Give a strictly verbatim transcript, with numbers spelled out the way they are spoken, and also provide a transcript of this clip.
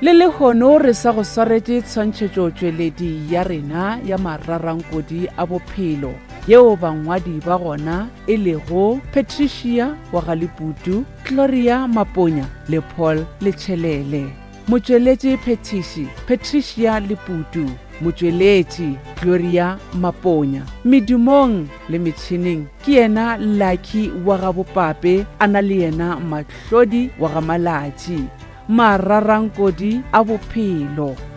le le hono re sa go swaretse tshwantšhetšotšweledi ya rena ya mararankodi a bophelo yeo bangwadi ba gona e lego Patricia wa Galiputu, Gloria Maponya le Paul Letšhelele. Motšweletši Phetiši Patricia Leputu, motšweletši Gloria Maponya. Medumong le metšhineng ke yena Lucky wa Gabopape, a na le yena Mahlodi wa Gamalatši. Mararankodi a bophelo.